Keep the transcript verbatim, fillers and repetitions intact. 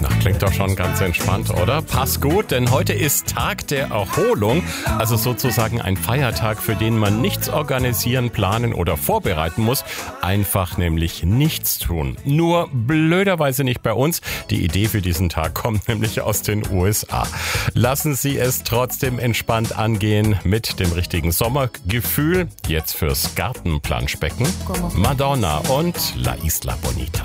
Na, klingt doch schon ganz entspannt, oder? Passt gut, denn heute ist Tag der Erholung, also sozusagen ein Feiertag, für den man nichts organisieren, planen oder vorbereiten muss. Einfach nämlich nichts tun. Nur blöderweise nicht bei uns. Die Idee für diesen Tag kommt nämlich aus den U S A. Lassen Sie es trotzdem entspannt angehen mit dem richtigen Sommergefühl. Jetzt fürs Gartenplanschbecken Madonna und La Isla Bonita.